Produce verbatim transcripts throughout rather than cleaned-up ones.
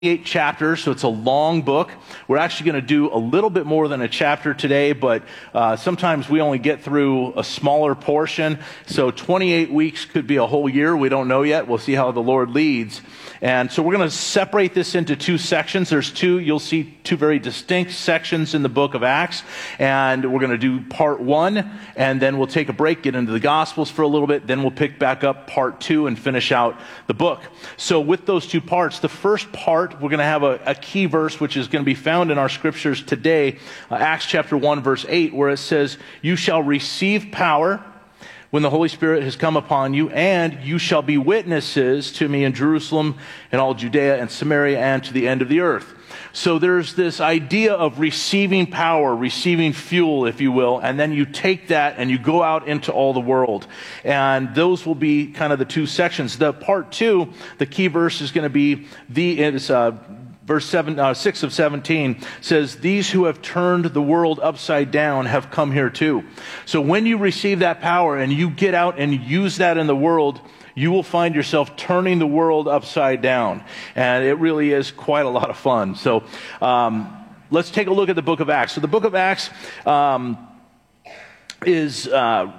Eight chapters, so it's a long book. We're actually going to do a little bit more than a chapter today, but uh, sometimes we only get through a smaller portion. So twenty-eight weeks could be a whole year. We don't know yet. We'll see how the Lord leads. And so we're going to separate this into two sections. There's two, you'll see two very distinct sections in the book of Acts. And we're going to do part one, and then we'll take a break, get into the Gospels for a little bit. Then we'll pick back up part two and finish out the book. So with those two parts, the first part, we're going to have a, a key verse which is going to be found in our scriptures today, uh, Acts chapter one, verse eight, where it says, "You shall receive power when the Holy Spirit has come upon you, and you shall be witnesses to me in Jerusalem and all Judea and Samaria and to the end of the earth." So there's this idea of receiving power, receiving fuel, if you will, and then you take that and you go out into all the world. And those will be kind of the two sections. The part two, the key verse is going to be the it's, uh, verse seven, uh, six of seventeen says, "These who have turned the world upside down have come here too." So when you receive that power and you get out and use that in the world, you will find yourself turning the world upside down. And it really is quite a lot of fun. So um, let's take a look at the book of Acts. So the book of Acts um, is, uh,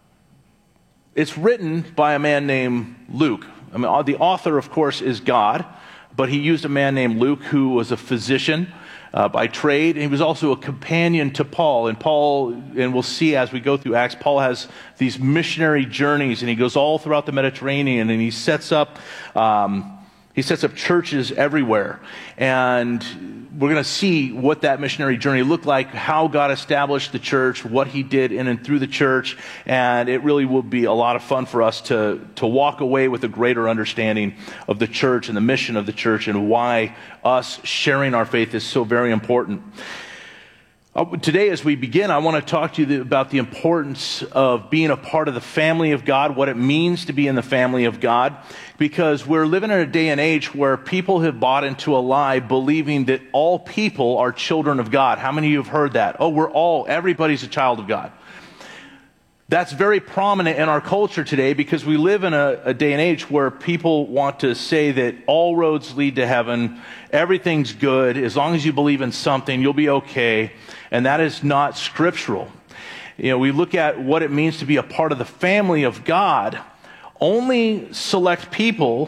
it's written by a man named Luke. I mean, the author, of course, is God, but he used a man named Luke who was a physician Uh, by trade. And he was also a companion to Paul. And Paul, and we'll see as we go through Acts, Paul has these missionary journeys, and he goes all throughout the Mediterranean, and he sets up um, he sets up churches everywhere. And we're going to see what that missionary journey looked like, how God established the church, what he did in and through the church. And it really will be a lot of fun for us to, to walk away with a greater understanding of the church and the mission of the church and why us sharing our faith is so very important. Uh, today, as we begin, I want to talk to you about the importance of being a part of the family of God, what it means to be in the family of God, because we're living in a day and age where people have bought into a lie believing that all people are children of God. How many of you have heard that? Oh, we're all, everybody's a child of God. That's very prominent in our culture today because we live in a, a day and age where people want to say that all roads lead to heaven, everything's good, as long as you believe in something, you'll be okay, and that is not scriptural. You know, we look at what it means to be a part of the family of God. Only select people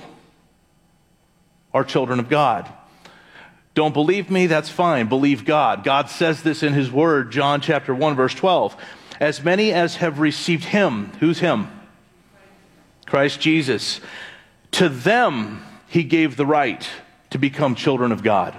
are children of God. Don't believe me? That's fine. Believe God. God says this in his word, John chapter one, verse twelve. "As many as have received him," who's him? Christ Jesus. "To them he gave the right to become children of God."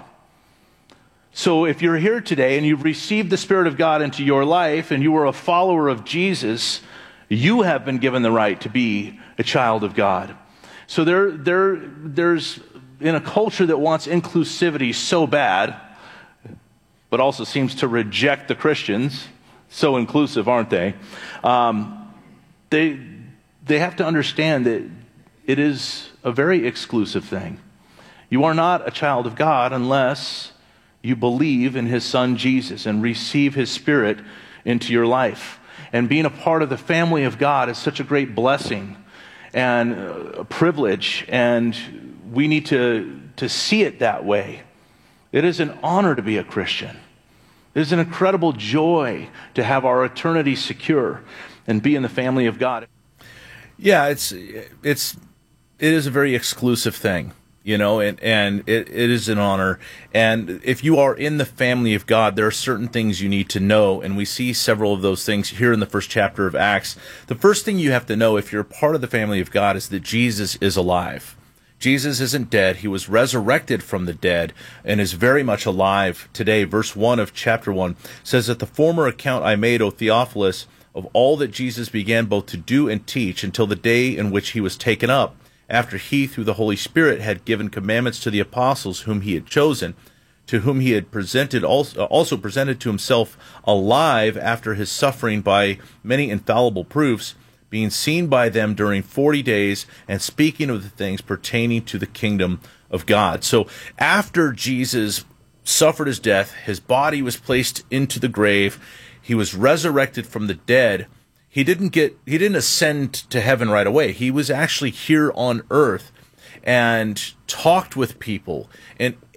So if you're here today and you've received the Spirit of God into your life and you are a follower of Jesus, you have been given the right to be a child of God. So there, there, there's, in a culture that wants inclusivity so bad, but also seems to reject the Christians, so inclusive, aren't they? Um, they they have to understand that it is a very exclusive thing. You are not a child of God unless you believe in his son Jesus and receive his Spirit into your life. And being a part of the family of God is such a great blessing and a privilege, and we need to, to see it that way. It is an honor to be a Christian. It is an incredible joy to have our eternity secure and be in the family of God. Yeah, it's it's it is a very exclusive thing, you know, and, and it, it is an honor. And if you are in the family of God, there are certain things you need to know, and we see several of those things here in the first chapter of Acts. The first thing you have to know if you're part of the family of God is that Jesus is alive. Jesus isn't dead. He was resurrected from the dead and is very much alive today. Verse one of chapter one says that the former account I made, O Theophilus, of all that Jesus began both to do and teach until the day in which he was taken up, after he, through the Holy Spirit, had given commandments to the apostles whom he had chosen, to whom he had presented also, also presented to himself alive after his suffering by many infallible proofs, being seen by them during forty days, and speaking of the things pertaining to the kingdom of God. So after Jesus suffered his death, his body was placed into the grave, he was resurrected from the dead. He didn't get he didn't ascend to heaven right away. He was actually here on earth. and talked with people, and